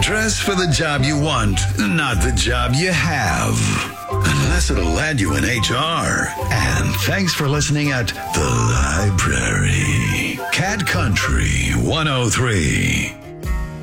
Dress for the job you want, not the job you have. Unless it'll land you in HR. And thanks for listening at The Library. Cat Country 103.